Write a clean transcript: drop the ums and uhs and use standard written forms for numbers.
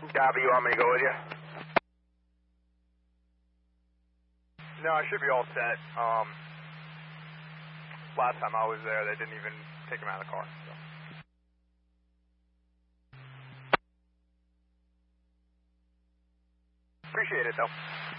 Copy, you want me to go with you? No, I should be all set. Last time I was there, they didn't even take him out of the car. So. Appreciate it, though.